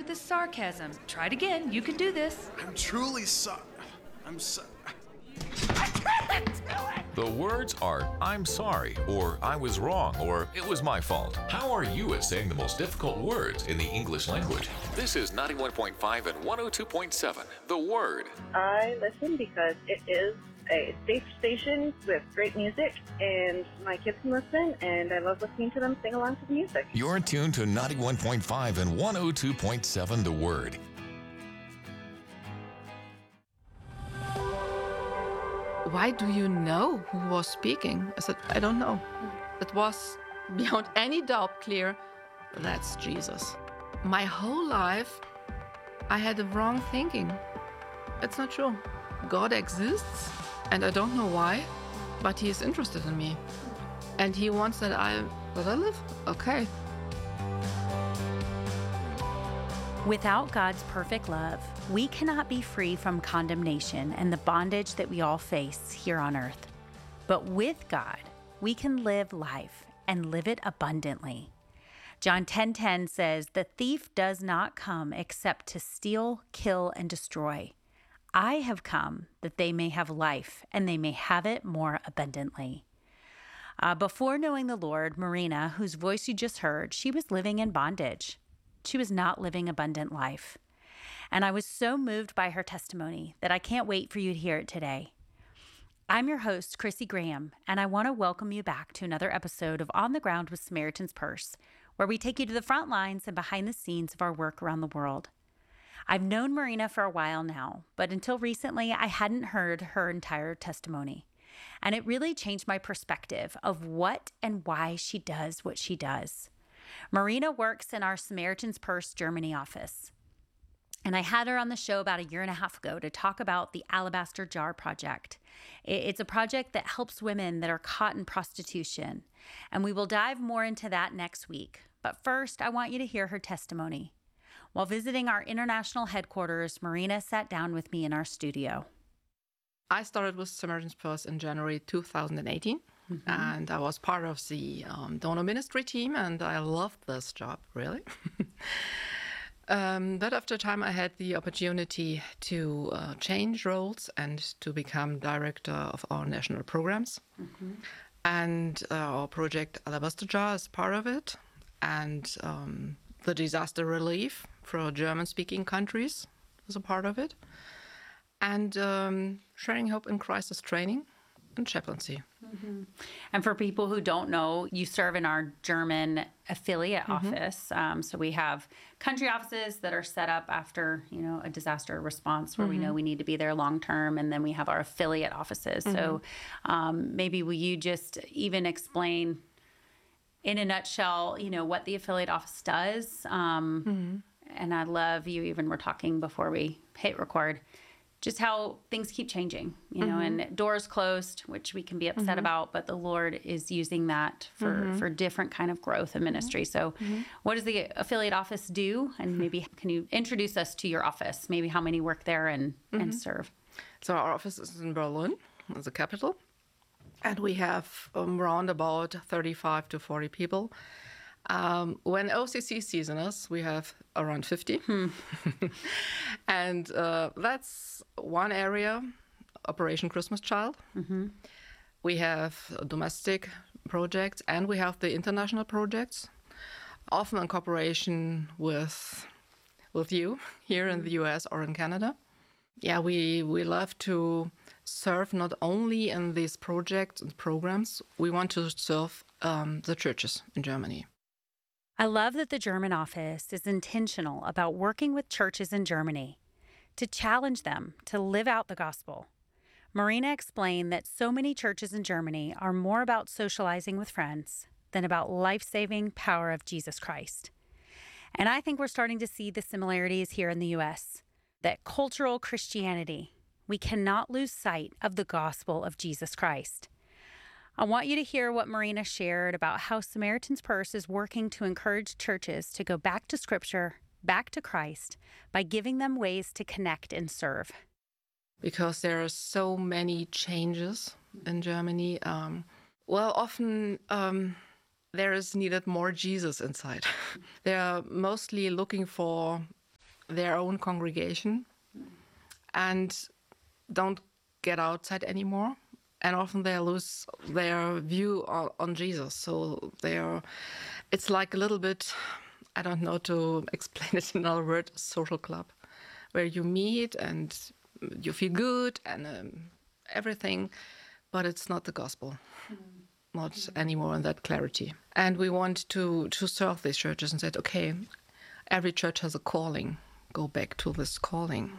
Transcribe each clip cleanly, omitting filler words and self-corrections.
the sarcasm. Try it again. You can do this. I'm truly sorry. The words are I'm sorry, or I was wrong, or it was my fault. How are you at saying the most difficult words in the English language? This is 91.5 and 102.7, The Word. I listen because it is a safe station with great music, and my kids can listen, and I love listening to them sing along to the music. You're tuned to 91.5 and 102.7, The Word. Why do you know who was speaking? I said, I don't know. It was beyond any doubt clear, that's Jesus. My whole life, I had the wrong thinking. It's not true. God exists, and I don't know why, but he is interested in me. And he wants that I live? Okay. Without God's perfect love, we cannot be free from condemnation and the bondage that we all face here on earth. But with God, we can live life and live it abundantly. John 10:10 says, "The thief does not come except to steal, kill, and destroy. I have come that they may have life and they may have it more abundantly." Before knowing the Lord, Marina, whose voice you just heard, she was living in bondage. She was not living abundant life. And I was so moved by her testimony that I can't wait for you to hear it today. I'm your host, Chrissy Graham, and I want to welcome you back to another episode of On the Ground with Samaritan's Purse, where we take you to the front lines and behind the scenes of our work around the world. I've known Marina for a while now, but until recently, I hadn't heard her entire testimony. And it really changed my perspective of what and why she does what she does. Marina works in our Samaritan's Purse Germany office. And I had her on the show about a year and a half ago to talk about the Alabaster Jar Project. It's a project that helps women that are caught in prostitution. And we will dive more into that next week. But first, I want you to hear her testimony. While visiting our international headquarters, Marina sat down with me in our studio. I started with Samaritan's Purse in January 2018. And I was part of the donor ministry team, and I loved this job, really. But after time, I had the opportunity to change roles and to become director of our national programs. And our project Alabaster Jar is part of it, and the disaster relief for German-speaking countries is a part of it, and sharing hope in crisis training and chaplaincy. And for people who don't know, you serve in our German affiliate office. So we have country offices that are set up after, a disaster response where we know we need to be there long term. And then we have our affiliate offices. So maybe will you just even explain in a nutshell, what the affiliate office does? And I love you even were talking before we hit record, just how things keep changing, and doors closed, which we can be upset about, but the Lord is using that for different kind of growth and ministry. So what does the affiliate office do? And maybe can you introduce us to your office, maybe how many work there and serve? So our office is in Berlin, the capital, and we have around about 35 to 40 people. When OCC season is, we have around 50. And that's one area, Operation Christmas Child. We have domestic projects, and we have the international projects, often in cooperation with you here in the US or in Canada. Yeah, we love to serve not only in these projects and programs, we want to serve the churches in Germany. I love that the German office is intentional about working with churches in Germany to challenge them to live out the gospel. Marina explained that so many churches in Germany are more about socializing with friends than about life-saving power of Jesus Christ. And I think we're starting to see the similarities here in the U.S., that cultural Christianity, we cannot lose sight of the gospel of Jesus Christ. I want you to hear what Marina shared about how Samaritan's Purse is working to encourage churches to go back to Scripture, back to Christ, by giving them ways to connect and serve. Because there are so many changes in Germany. Often there is needed more Jesus inside. They are mostly looking for their own congregation and don't get outside anymore. And often they lose their view on Jesus. So it's like a little bit, I don't know to explain it in another word, social club, where you meet and you feel good and everything, but it's not the gospel, not anymore in that clarity. And we want to serve these churches and said, okay, every church has a calling. Go back to this calling.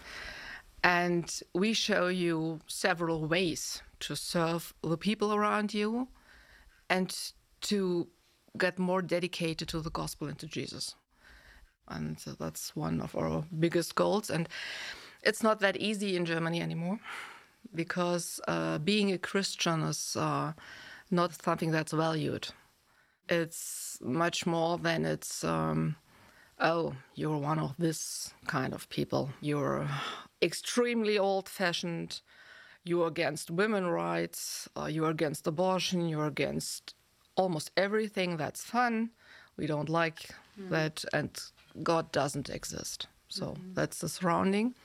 And we show you several ways to serve the people around you and to get more dedicated to the gospel and to Jesus. And so that's one of our biggest goals. And it's not that easy in Germany anymore because being a Christian is not something that's valued. It's much more than it's, oh, you're one of this kind of people. You're extremely old-fashioned. You're against women's rights. You're against abortion. You're against almost everything that's fun. We don't like that, and God doesn't exist. So that's the surrounding.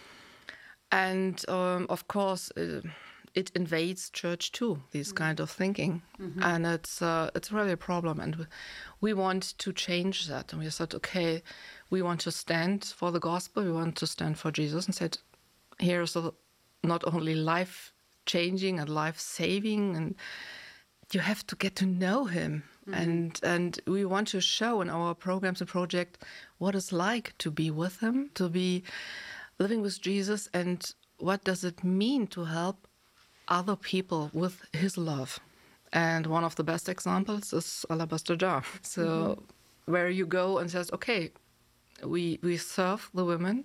And of course, it invades church too, this kind of thinking. And it's really a problem. And we want to change that. And we said, okay, we want to stand for the gospel. We want to stand for Jesus and said, here's not only life-changing and life-saving, and you have to get to know him. And we want to show in our programs and project what it's like to be with him, to be living with Jesus, and what does it mean to help other people with his love. And one of the best examples is Alabaster Jar. So where you go and says, okay, we serve the women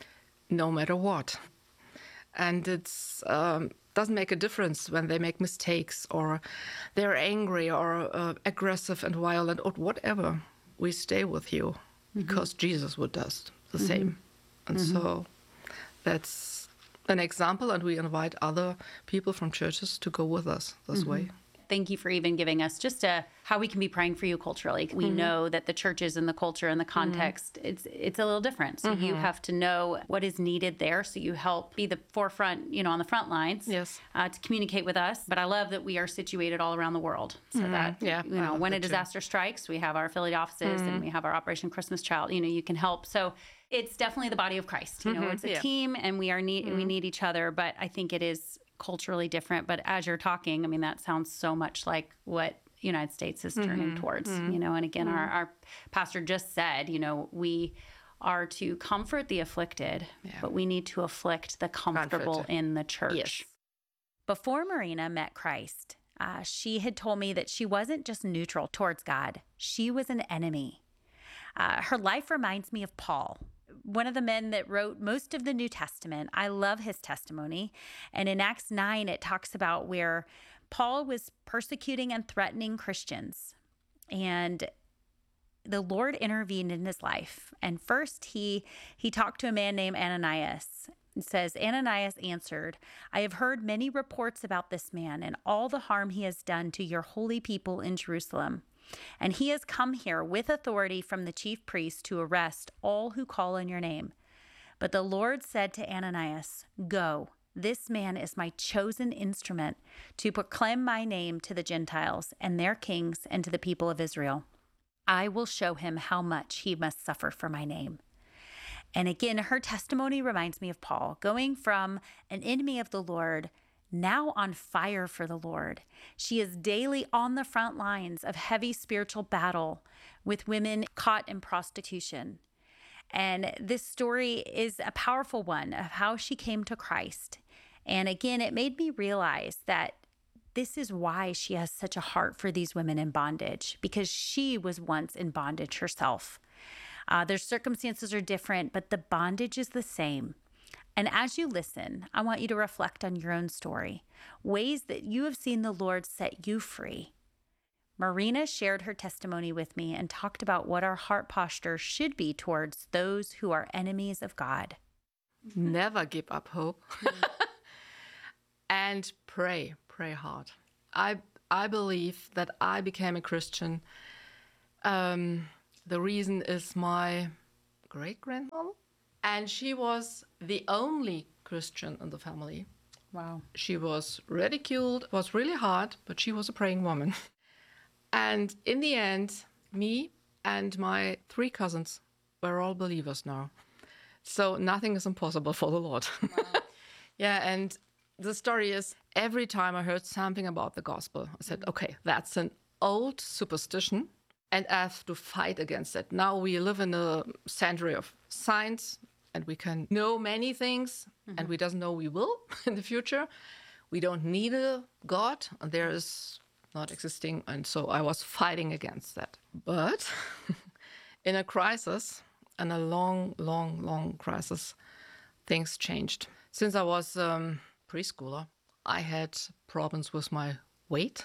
no matter what. And it's doesn't make a difference when they make mistakes or they're angry or aggressive and violent or whatever. We stay with you because Jesus would do the same. And so that's an example, and we invite other people from churches to go with us this way. Thank you for even giving us just how we can be praying for you culturally. We know that the churches and the culture and the context, it's a little different. So you have to know what is needed there. So you help be the forefront, on the front lines to communicate with us. But I love that we are situated all around the world so that, when a disaster strikes, we have our affiliate offices and we have our Operation Christmas Child, you can help. So it's definitely the body of Christ. It's a team and we need each other. But I think it is culturally different, but as you're talking, that sounds so much like what United States is turning towards, and again, our pastor just said, we are to comfort the afflicted, but we need to afflict the comfortable in the church. Yes. Before Marina met Christ, she had told me that she wasn't just neutral towards God, she was an enemy. Her life reminds me of Paul, one of the men that wrote most of the New Testament. I love his testimony. And in Acts 9, it talks about where Paul was persecuting and threatening Christians. And the Lord intervened in his life. And first, he talked to a man named Ananias. It says, Ananias answered, I have heard many reports about this man and all the harm he has done to your holy people in Jerusalem. And he has come here with authority from the chief priest to arrest all who call on your name. But the Lord said to Ananias, Go, this man is my chosen instrument to proclaim my name to the Gentiles and their kings and to the people of Israel. I will show him how much he must suffer for my name. And again, her testimony reminds me of Paul, going from an enemy of the Lord, now on fire for the Lord. She is daily on the front lines of heavy spiritual battle with women caught in prostitution. And this story is a powerful one of how she came to Christ. And again, it made me realize that this is why she has such a heart for these women in bondage, because she was once in bondage herself. Their circumstances are different, but the bondage is the same. And as you listen, I want you to reflect on your own story, ways that you have seen the Lord set you free. Marina shared her testimony with me and talked about what our heart posture should be towards those who are enemies of God. Never give up hope. And pray hard. I believe that I became a Christian. The reason is my great-grandmother. And she was the only Christian in the family. Wow. She was ridiculed. It was really hard, but she was a praying woman. And in the end, me and my 3 cousins were all believers now. So nothing is impossible for the Lord. Wow. Yeah, and the story is, every time I heard something about the gospel, I said, okay, that's an old superstition, and I have to fight against it. Now we live in a century of science, and we can know many things, and we doesn't know we will in the future. We don't need a God, and there is not existing, and so I was fighting against that. But in a crisis, in a long, long, long crisis, things changed. Since I was preschooler, I had problems with my weight,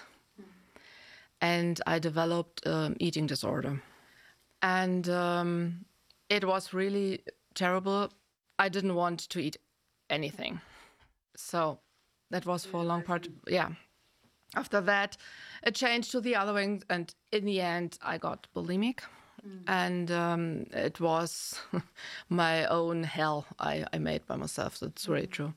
and I developed eating disorder. And it was really terrible. I didn't want to eat anything. So that was for a long part, yeah. After that, it changed to the other wing, and in the end, I got bulimic. And it was my own hell I made by myself. That's really true.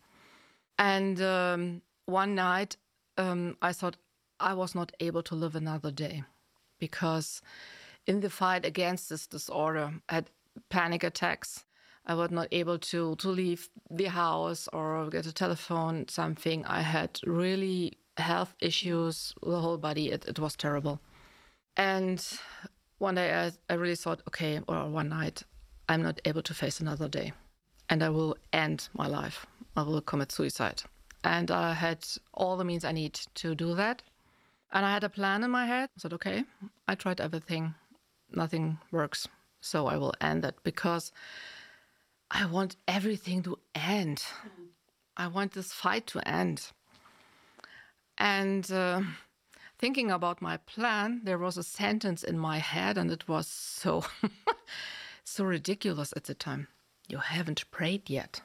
And one night, I thought I was not able to live another day, because in the fight against this disorder, I had panic attacks. I was not able to leave the house or get a telephone, something. I had really health issues, the whole body. It was terrible. And one day I really thought, okay, or one night, I'm not able to face another day, and I will end my life. I will commit suicide. And I had all the means I need to do that. And I had a plan in my head. I said, okay, I tried everything. Nothing works. So I will end it, because I want everything to end. I want this fight to end. And thinking about my plan, there was a sentence in my head, and it was so so ridiculous at the time. You haven't prayed yet.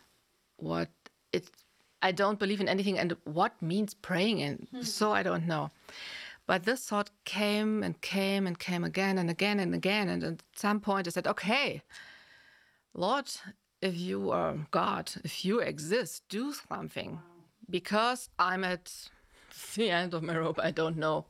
I don't believe in anything, and what means praying in? So I don't know. But this thought came and came and came again and again and again. And at some point I said, okay, Lord, if you are God, if you exist, do something. Because I'm at the end of my rope, I don't know.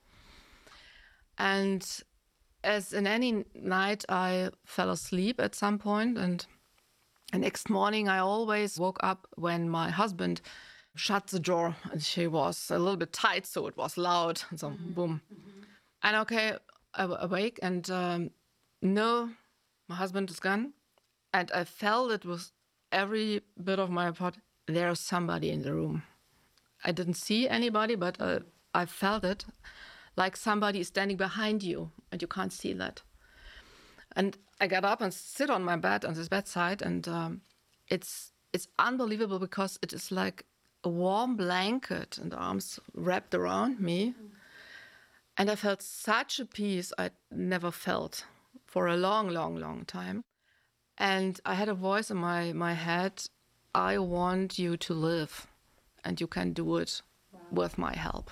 And as in any night, I fell asleep at some point, and the next morning I always woke up when my husband shut the door, and she was a little bit tight, so it was loud, and so boom. And okay, I awake, and no, my husband is gone, and I felt it with every bit of my part, there's somebody in the room. I didn't see anybody, but I felt it, like somebody is standing behind you, and you can't see that. And I got up and sit on my bed, on this bedside, and it's unbelievable, because it is like a warm blanket and arms wrapped around me. And I felt such a peace I'd never felt for a long, long, long time. And I had a voice in my head, I want you to live, and you can do it with my help.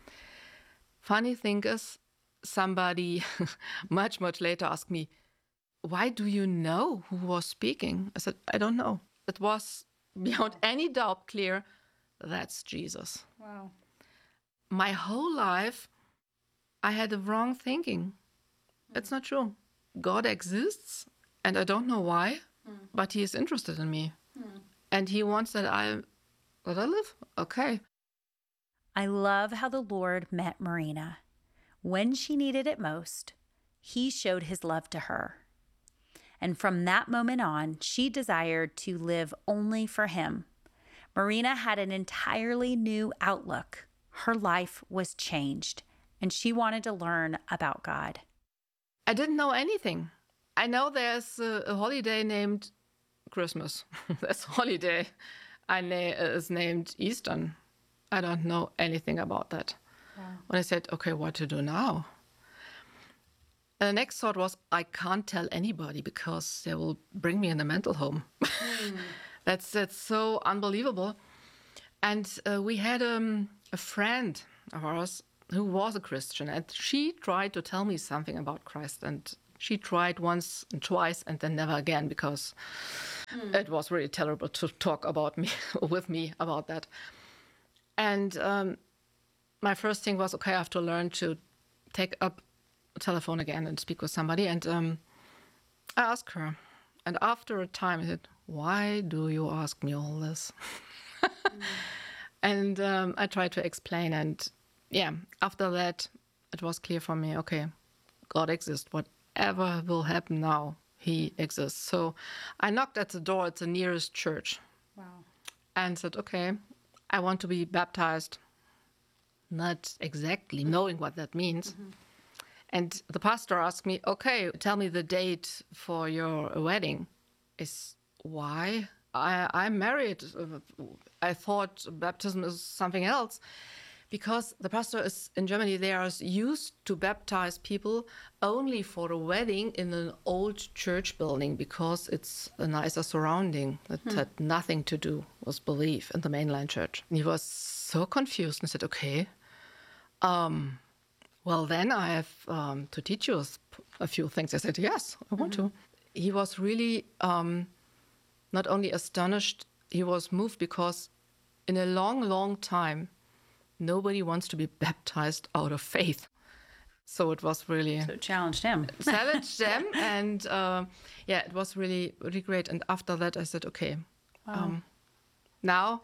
Funny thing is, somebody much, much later asked me, why do you know who was speaking? I said, I don't know. It was beyond any doubt clear, that's Jesus. Wow. My whole life, I had the wrong thinking. It's not true. God exists, and I don't know why, but he is interested in me. And he wants that I live. Okay. I love how the Lord met Marina. When she needed it most, he showed his love to her. And from that moment on, she desired to live only for him. Marina had an entirely new outlook. Her life was changed, and she wanted to learn about God. I didn't know anything. I know there's a holiday named Christmas. This holiday is named Easter. I don't know anything about that. Wow. When I said, okay, what to do now? And the next thought was, I can't tell anybody, because they will bring me in a mental home. That's so unbelievable. And we had a friend of ours who was a Christian, and she tried to tell me something about Christ, and She tried once and twice and then never again because it was really terrible to talk about me with me about that. And my first thing was, okay, I have to learn to take up a telephone again and speak with somebody. And I asked her. And after a time, I said, why do you ask me all this? And I tried to explain. And yeah, after that, it was clear for me, okay, God exists. Whatever will happen now, he exists. So I knocked at the door at the nearest church. Wow. And said, okay, I want to be baptized. Not exactly knowing what that means. And the pastor asked me, okay, tell me the date for your wedding. Why? I'm married. I thought baptism is something else. Because the pastor is in Germany, they are used to baptize people only for a wedding in an old church building because it's a nicer surrounding. It had nothing to do with belief in the mainline church. And he was so confused and said, okay, well, then I have to teach you a few things. I said, yes, I want to. He was really not only astonished, he was moved because in a long, long time, nobody wants to be baptized out of faith. So it was really... So it challenged him. challenged them. And yeah, it was really, really great. And after that, I said, okay, now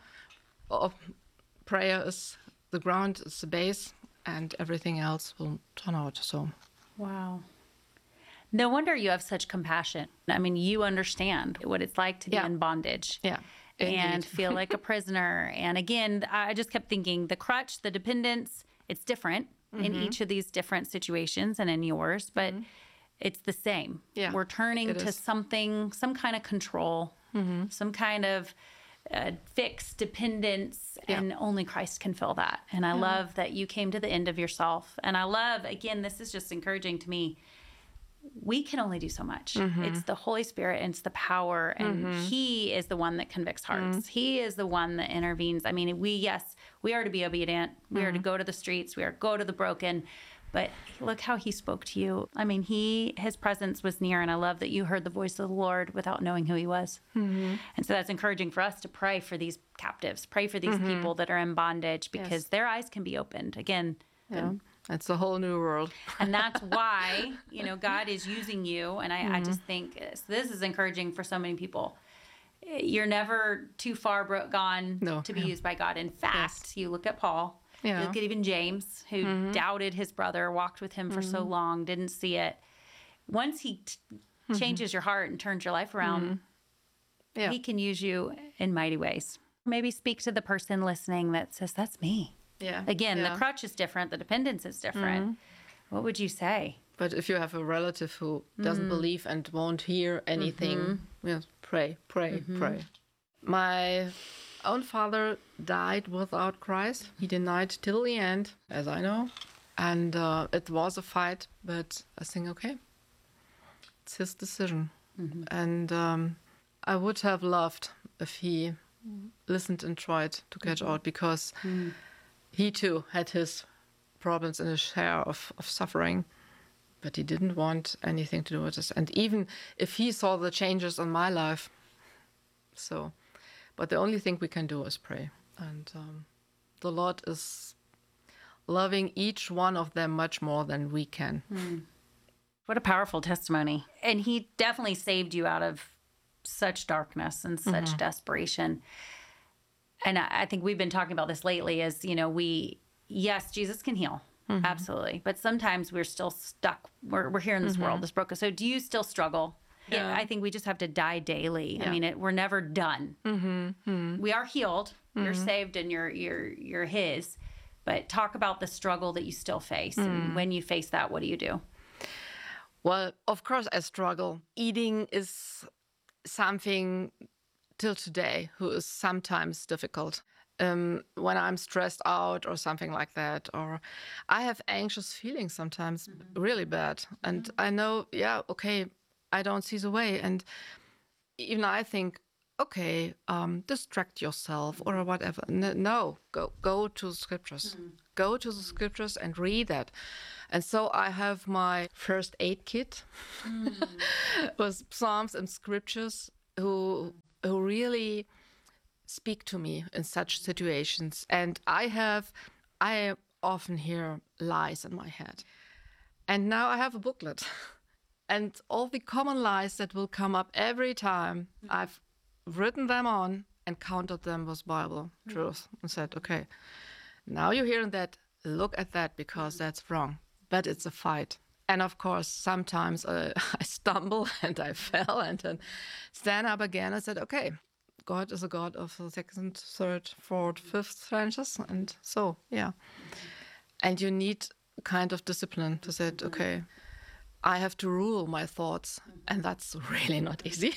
prayer is the ground, is the base, and everything else will turn out. So, wow. No wonder you have such compassion. I mean, you understand what it's like to be in bondage. Yeah. And Indeed. feel like a prisoner. And again, I just kept thinking the crutch, the dependence, it's different in each of these different situations and in yours, but it's the same. Yeah, We're turning it to is. something, some kind of control, some kind of fixed dependence, and only Christ can fill that. And I love that you came to the end of yourself. And I love, again, this is just encouraging to me. We can only do so much. It's the Holy Spirit and it's the power, and he is the one that convicts hearts. He is the one that intervenes. I mean, we are to be obedient. We are to go to the streets. We are to go to the broken. But look how he spoke to you. I mean, his presence was near, and I love that you heard the voice of the Lord without knowing who he was. And so that's encouraging for us to pray for these captives, pray for these people that are in bondage, because their eyes can be opened. Again, Yeah. It's a whole new world. and that's why, God is using you. And I just think this is encouraging for so many people. You're never too far gone to be used by God. In fact, you look at Paul, you look at even James, who doubted his brother, walked with him for so long, didn't see it. Once he changes your heart and turns your life around, he can use you in mighty ways. Maybe speak to the person listening that says, that's me. Yeah. Again, the crutch is different. The dependence is different. What would you say? But if you have a relative who doesn't believe and won't hear anything, yes, pray. My own father died without Christ. He denied till the end, as I know. And it was a fight, but I think, okay, it's his decision. And I would have loved if he listened and tried to catch out, because he too had his problems and his share of suffering, but he didn't want anything to do with this. And even if he saw the changes in my life, but the only thing we can do is pray. And the Lord is loving each one of them much more than we can. What a powerful testimony. And he definitely saved you out of such darkness and such desperation. And I think we've been talking about this lately is, yes, Jesus can heal. Absolutely. But sometimes we're still stuck. We're here in this world, this broken. So do you still struggle? Yeah. I think we just have to die daily. Yeah. I mean, we're never done. We are healed. You're saved and you're his. But talk about the struggle that you still face. And when you face that, what do you do? Well, of course I struggle. Eating is something till today who is sometimes difficult. When I'm stressed out or something like that, or I have anxious feelings sometimes, really bad. And I know, okay, I don't see the way. And even I think, okay, distract yourself or whatever. No, go to the scriptures. Go to the scriptures and read that. And so I have my first aid kit with psalms and scriptures who really speak to me in such situations. And I often hear lies in my head. And now I have a booklet. And all the common lies that will come up every time, I've written them on and countered them with Bible truth and said, okay, now you're hearing that, look at that because that's wrong. But it's a fight. And of course, sometimes I stumble and I fell and then stand up again and said, okay, God is a God of the second, third, fourth, fifth trenches. And so, yeah. And you need kind of discipline to say, okay, I have to rule my thoughts. And that's really not easy.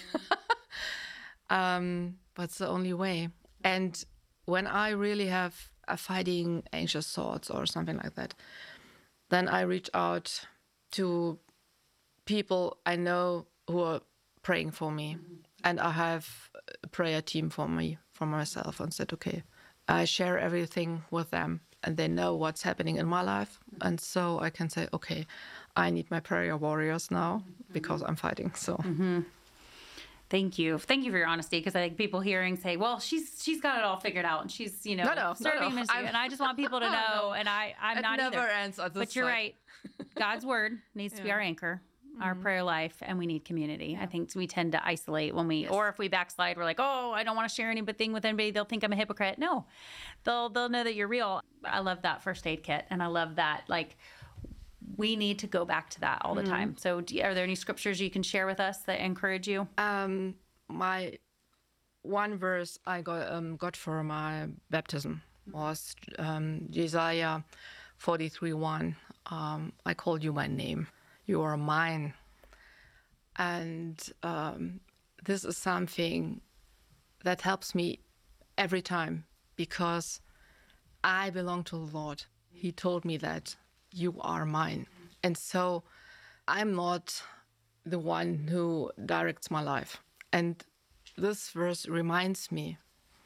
But it's the only way. And when I really have a fighting anxious thoughts or something like that, then I reach out to people I know who are praying for me. And I have a prayer team for myself, and said, okay, I share everything with them and they know what's happening in my life. And so I can say, okay, I need my prayer warriors now because I'm fighting. So. Thank you for your honesty, because I think people hearing say, "Well, she's got it all figured out, and she's serving ministry." And I just want people to know, and I'm not either. It never ends on this But you're right. God's word needs to be our anchor, our prayer life, and we need community. Yeah. I think we tend to isolate when we, or if we backslide, we're like, "Oh, I don't want to share anything with anybody. They'll think I'm a hypocrite." No, they'll know that you're real. I love that first aid kit, and I love that we need to go back to that all the time. So are there any scriptures you can share with us that encourage you? My one verse I got for my baptism was Isaiah 43:1. I call you by name. You are mine. And this is something that helps me every time because I belong to the Lord. He told me that. You are mine. And so I'm not the one who directs my life. And this verse reminds me,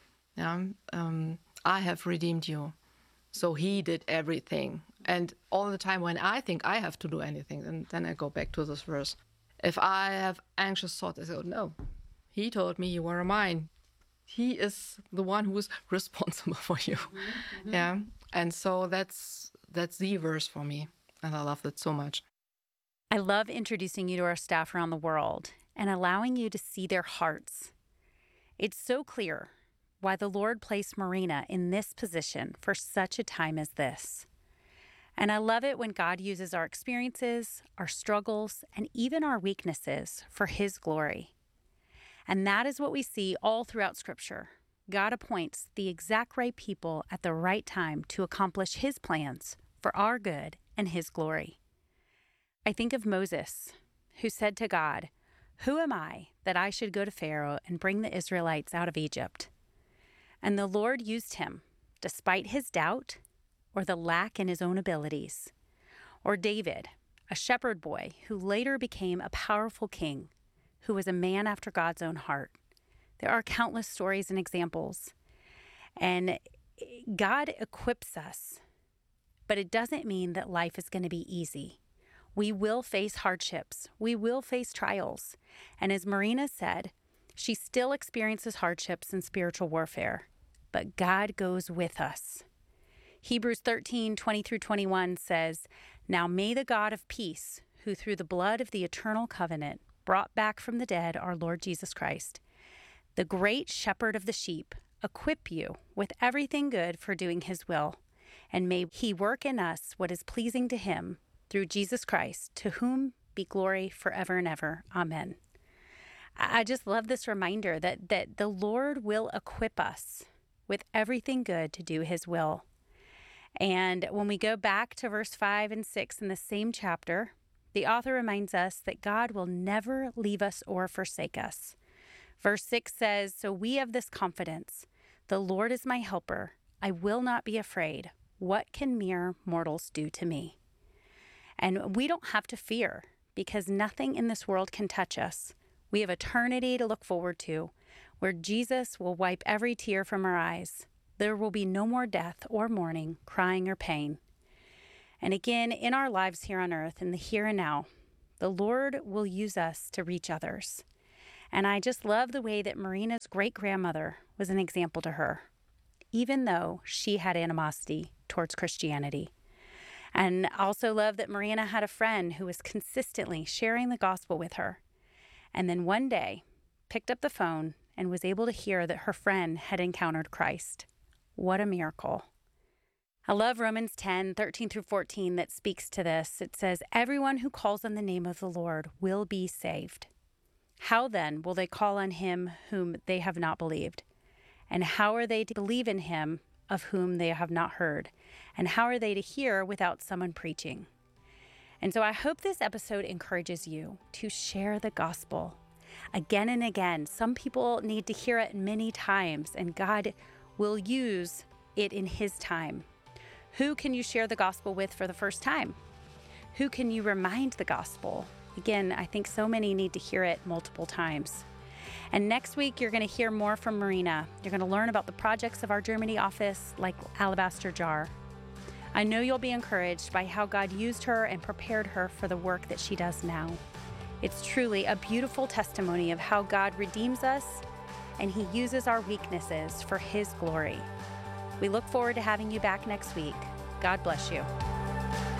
I have redeemed you. So he did everything. And all the time when I think I have to do anything, and then I go back to this verse. If I have anxious thoughts, I say, no, he told me you are mine. He is the one who is responsible for you. Yeah. And so that's the verse for me, and I love it so much. I love introducing you to our staff around the world and allowing you to see their hearts. It's so clear why the Lord placed Marina in this position for such a time as this. And I love it when God uses our experiences, our struggles, and even our weaknesses for His glory. And that is what we see all throughout Scripture. God appoints the exact right people at the right time to accomplish His plans for our good and His glory. I think of Moses, who said to God, "Who am I that I should go to Pharaoh and bring the Israelites out of Egypt?" And the Lord used him, despite his doubt or the lack in his own abilities. Or David, a shepherd boy who later became a powerful king, who was a man after God's own heart. There are countless stories and examples. And God equips us, but it doesn't mean that life is going to be easy. We will face hardships. We will face trials. And as Marina said, she still experiences hardships and spiritual warfare, but God goes with us. Hebrews 13:20-21 says, "Now may the God of peace, who through the blood of the eternal covenant brought back from the dead our Lord Jesus Christ, the great shepherd of the sheep, equip you with everything good for doing His will, and may He work in us what is pleasing to Him through Jesus Christ, to whom be glory forever and ever. Amen." I just love this reminder that the Lord will equip us with everything good to do His will. And when we go back to verse 5 and 6 in the same chapter, the author reminds us that God will never leave us or forsake us. Verse 6 says, "So we have this confidence, the Lord is my helper. I will not be afraid. What can mere mortals do to me?" And we don't have to fear, because nothing in this world can touch us. We have eternity to look forward to. where Jesus will wipe every tear from our eyes. There will be no more death or mourning, crying or pain. And again, in our lives here on earth, in the here and now, the Lord will use us to reach others. And I just love the way that Marina's great-grandmother was an example to her, even though she had animosity towards Christianity. And I also love that Marina had a friend who was consistently sharing the gospel with her. And then one day, picked up the phone and was able to hear that her friend had encountered Christ. What a miracle. I love Romans 10:13-14 that speaks to this. It says, "Everyone who calls on the name of the Lord will be saved. How then will they call on him whom they have not believed? And how are they to believe in him of whom they have not heard? And how are they to hear without someone preaching?" And so I hope this episode encourages you to share the gospel again and again. Some people need to hear it many times, and God will use it in his time. Who can you share the gospel with for the first time? Who can you remind the gospel? Again, I think so many need to hear it multiple times. And next week, you're going to hear more from Marina. You're going to learn about the projects of our Germany office, like Alabaster Jar. I know you'll be encouraged by how God used her and prepared her for the work that she does now. It's truly a beautiful testimony of how God redeems us and he uses our weaknesses for his glory. We look forward to having you back next week. God bless you.